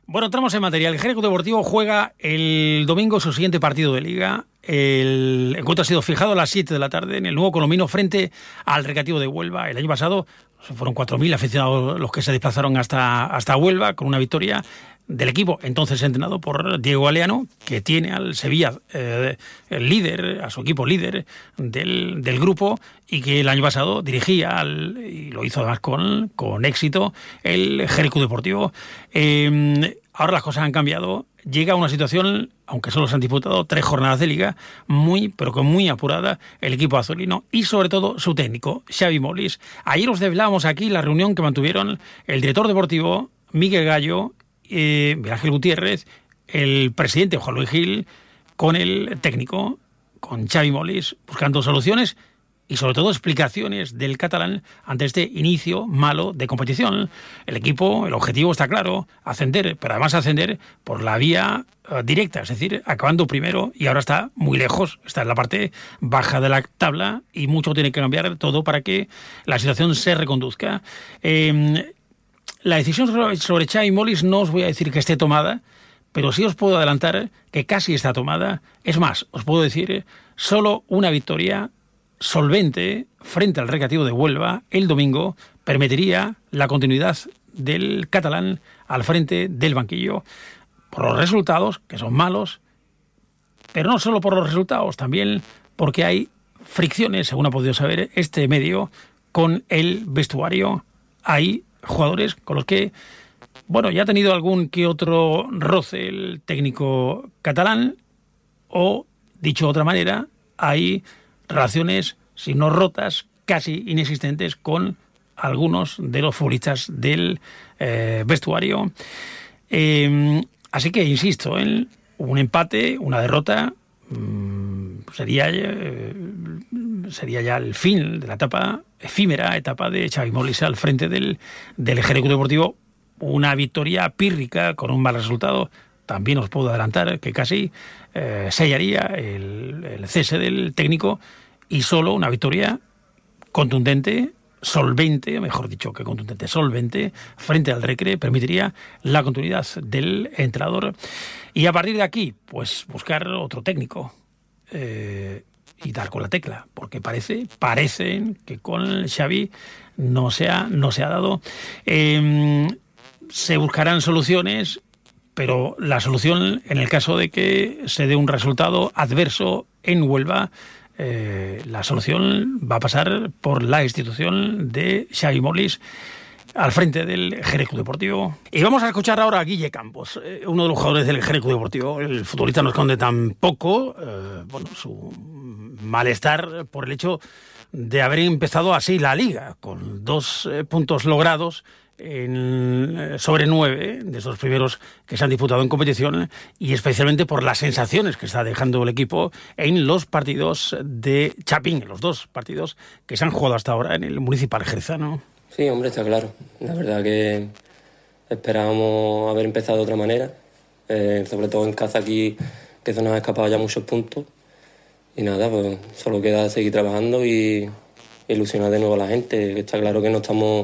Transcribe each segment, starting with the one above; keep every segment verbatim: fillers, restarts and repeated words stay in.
Bueno, entramos en materia. El Jerez Deportivo juega el domingo su siguiente partido de Liga. El encuentro ha sido fijado a las siete de la tarde en el Nuevo Colomino frente al Recreativo de Huelva. El año pasado fueron cuatro mil aficionados los que se desplazaron hasta, hasta Huelva con una victoria del equipo, entonces entrenado por Diego Galeano, que tiene al Sevilla eh, el líder, a su equipo líder del, del grupo, y que el año pasado dirigía, al, y lo hizo además con, con éxito, el Jerez Deportivo. Eh, ahora las cosas han cambiado. Llega a una situación, aunque solo se han disputado tres jornadas de Liga, muy, pero con muy apurada el equipo azulino y sobre todo su técnico, Xavi Molist. Ayer os desvelábamos aquí la reunión que mantuvieron el director deportivo, Miguel Gallo, eh, Miguel Ángel Gutiérrez, el presidente Juan Luis Gil, con el técnico, con Xavi Molist, buscando soluciones y sobre todo explicaciones del catalán ante este inicio malo de competición. El equipo, el objetivo está claro, ascender, pero además ascender por la vía uh, directa, es decir, acabando primero, y ahora está muy lejos, está en la parte baja de la tabla y mucho tiene que cambiar todo para que la situación se reconduzca. Eh, la decisión sobre, sobre Xavi Molist no os voy a decir que esté tomada, pero sí os puedo adelantar que casi está tomada. Es más, os puedo decir, solo una victoria solvente frente al Recreativo de Huelva el domingo permitiría la continuidad del catalán al frente del banquillo, por los resultados, que son malos, pero no solo por los resultados, también porque hay fricciones, según ha podido saber este medio, con el vestuario. Hay jugadores con los que, bueno, ya ha tenido algún que otro roce el técnico catalán, o, dicho de otra manera, hay relaciones, si no rotas, casi inexistentes con algunos de los futbolistas del eh, vestuario. Eh, así que, insisto, en un empate, una derrota, mmm, sería, eh, sería ya el fin de la etapa, efímera etapa de Xavi Molist al frente del, del Jerez Deportivo. Una victoria pírrica con un mal resultado. También os puedo adelantar que casi eh, sellaría el, el cese del técnico, y solo una victoria contundente, solvente, mejor dicho que contundente, solvente, frente al Recre, permitiría la continuidad del entrenador. Y a partir de aquí, pues buscar otro técnico eh, y dar con la tecla, porque parece, parecen que con Xavi no se ha, no se ha dado. Eh, se buscarán soluciones, pero la solución, en el caso de que se dé un resultado adverso en Huelva, eh, la solución va a pasar por la institución de Xavi Molist al frente del Jerez Deportivo. Y vamos a escuchar ahora a Guille Campos, eh, uno de los jugadores del Jerez Deportivo. El futbolista no esconde tampoco eh, bueno, su malestar por el hecho de haber empezado así la Liga, con dos eh, puntos logrados En, sobre nueve de esos primeros que se han disputado en competición, y especialmente por las sensaciones que está dejando el equipo en los partidos de Chapín, en los dos partidos que se han jugado hasta ahora en el Municipal jerezano. Sí, hombre, está claro. La verdad que esperábamos haber empezado de otra manera, eh, sobre todo en casa aquí, que se nos ha escapado ya muchos puntos, y nada, pues solo queda seguir trabajando y ilusionar de nuevo a la gente, que está claro que no estamos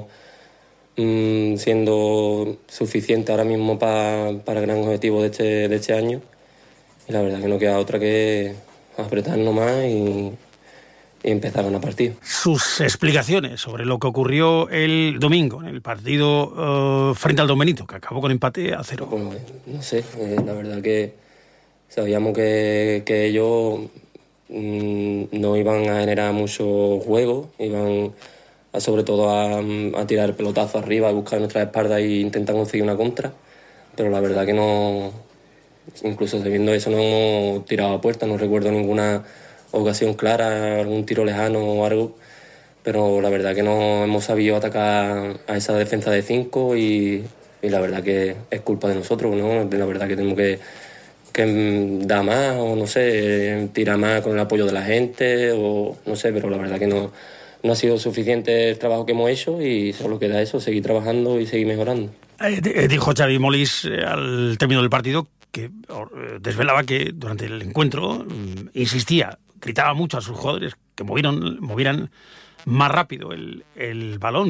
siendo suficiente ahora mismo para para el gran objetivo de este, de este año, y la verdad que no queda otra que apretarnos más y, y empezar a ganar partido. Sus explicaciones sobre lo que ocurrió el domingo en el partido uh, frente al Don Benito, que acabó con empate a cero. Pues, no sé, eh, la verdad que sabíamos que, que ellos mmm, no iban a generar mucho juego, iban a, sobre todo a, a tirar el pelotazo arriba, a buscar nuestras espaldas e intentar conseguir una contra, pero la verdad que no, incluso sabiendo eso, no hemos tirado a puerta. No recuerdo ninguna ocasión clara, algún tiro lejano o algo, pero la verdad que no hemos sabido atacar a esa defensa de cinco, y, y la verdad que es culpa de nosotros, ¿no? La verdad que tenemos que, que dar más, o no sé, tirar más con el apoyo de la gente, o no sé, pero la verdad que no No ha sido suficiente el trabajo que hemos hecho, y solo queda eso, seguir trabajando y seguir mejorando. Eh, dijo Xavi Molist eh, al término del partido que eh, desvelaba que durante el encuentro eh, insistía, gritaba mucho a sus jugadores que movieron, movieran más rápido el, el balón,